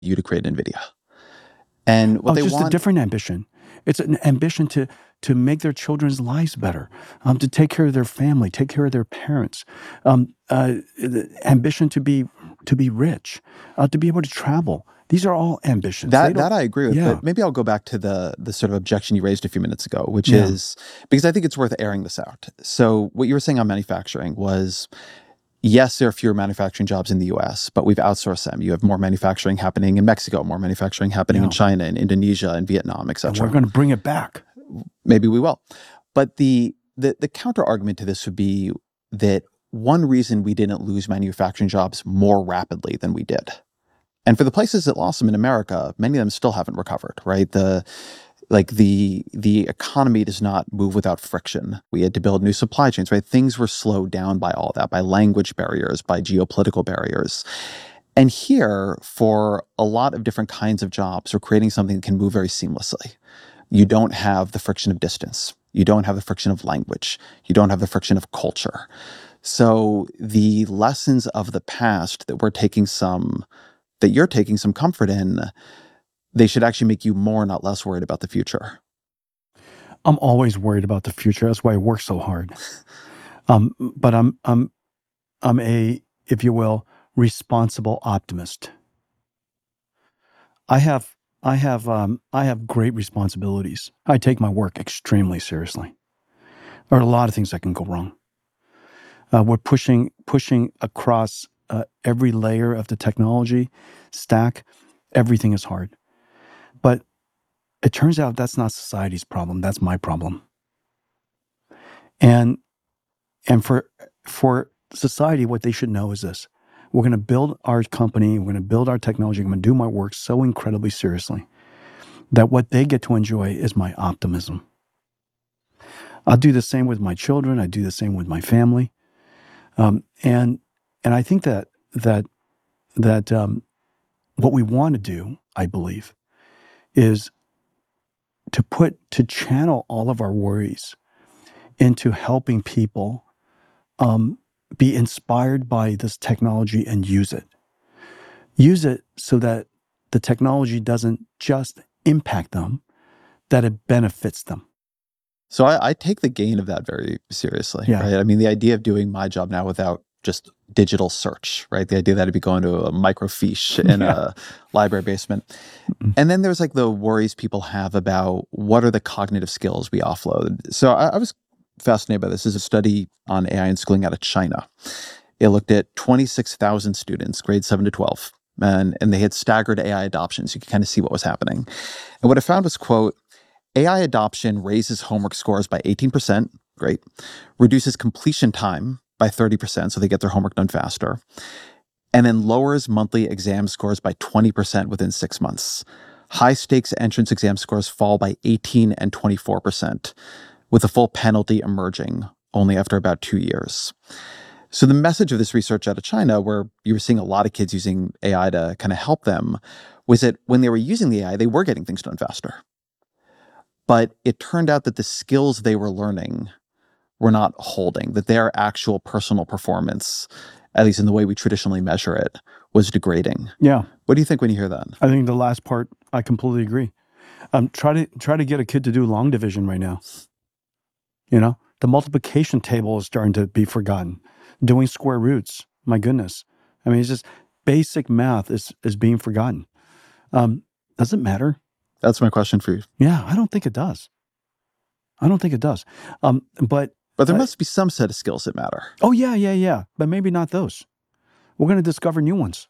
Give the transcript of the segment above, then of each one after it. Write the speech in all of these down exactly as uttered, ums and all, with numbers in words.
you to create NVIDIA. And what oh, they just want... a different ambition. It's an ambition to to make their children's lives better, um, to take care of their family, take care of their parents, um, uh, the ambition to be to be rich, uh, to be able to travel. These are all ambitions. They That don't, that I agree with, yeah, but maybe I'll go back to the the sort of objection you raised a few minutes ago, which yeah, is because I think it's worth airing this out. So what you were saying on manufacturing was, yes, there are fewer manufacturing jobs in the U S, but we've outsourced them. You have more manufacturing happening in Mexico, more manufacturing happening in yeah. China, in Indonesia, and Vietnam, et And we're cetera. going to bring it back. Maybe we will. But the the the counter argument to this would be that one reason we didn't lose manufacturing jobs more rapidly than we did, and for the places that lost them in America, many of them still haven't recovered, right? The like the the economy does not move without friction. We had to build new supply chains, right? Things were slowed down by all that, by language barriers, by geopolitical barriers. And here, for a lot of different kinds of jobs, we're creating something that can move very seamlessly. You don't have the friction of distance. You don't have the friction of language. You don't have the friction of culture. So the lessons of the past that we're taking some, that you're taking some comfort in, they should actually make you more, not less worried about the future. I'm always worried about the future. That's why I work so hard. Um, but I'm I'm I'm a, if you will, responsible optimist. I have I have um, I have great responsibilities. I take my work extremely seriously. There are a lot of things that can go wrong. Uh, we're pushing pushing across uh, every layer of the technology stack. Everything is hard, but it turns out that's not society's problem. That's my problem. And and for for society, what they should know is this: we're going to build our company, we're going to build our technology, I'm going to do my work so incredibly seriously that what they get to enjoy is my optimism. I'll do the same with my children. I do the same with my family, um, and and I think that that that um, what we want to do, I believe, is to put to channel all of our worries into helping people um, be inspired by this technology and use it. Use it so that the technology doesn't just impact them, that it benefits them. So I, I take the gain of that very seriously, Yeah. right? I mean, the idea of doing my job now without just digital search, right? The idea that I'd be going to a microfiche in Yeah. a library basement. Mm-mm. And then there's like the worries people have about what are the cognitive skills we offload. So I, I was fascinated by this. This is a study on A I and schooling out of China. It looked at twenty-six thousand students, grades seven to twelve, and, and they had staggered A I adoptions. You could kind of see what was happening. And what I found was, quote, A I adoption raises homework scores by eighteen percent, great, reduces completion time by thirty percent, so they get their homework done faster, and then lowers monthly exam scores by twenty percent within six months. High-stakes entrance exam scores fall by eighteen and twenty-four percent, with a full penalty emerging only after about two years. So the message of this research out of China, where you were seeing a lot of kids using A I to kind of help them, was that when they were using the A I, they were getting things done faster. But it turned out that the skills they were learning were not holding, that their actual personal performance, at least in the way we traditionally measure it, was degrading. Yeah. What do you think when you hear that? I think the last part, I completely agree. Um, try to try to get a kid to do long division right now. You know, the multiplication table is starting to be forgotten. Doing square roots, my goodness. I mean, it's just basic math is is being forgotten. Um, does it matter? That's my question for you. Yeah, I don't think it does. I don't think it does. Um, but But there uh, must be some set of skills that matter. oh yeah, yeah, yeah. But maybe not those. We're going to discover new ones.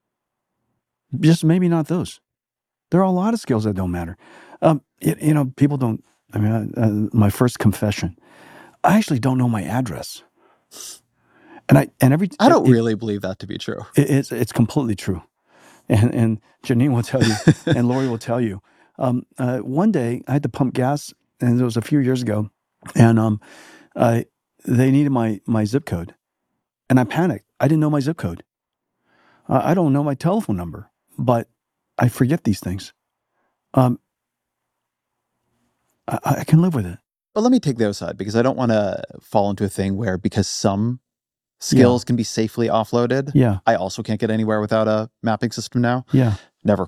Just maybe not those. There are a lot of skills that don't matter. Um, you, you know, people don't. I mean, uh, my first confession. I actually don't know my address. And I and every I don't it, really believe that to be true. It, it's it's completely true, and and Janine will tell you, and Lori will tell you. Um, uh, one day I had to pump gas, and it was a few years ago, and um, uh, they needed my my zip code, and I panicked. I didn't know my zip code. Uh, I don't know my telephone number, but I forget these things. Um, I, I can live with it. But let me take the other side, because I don't want to fall into a thing where because some skills Yeah. can be safely offloaded, Yeah. I also can't get anywhere without a mapping system now. Yeah.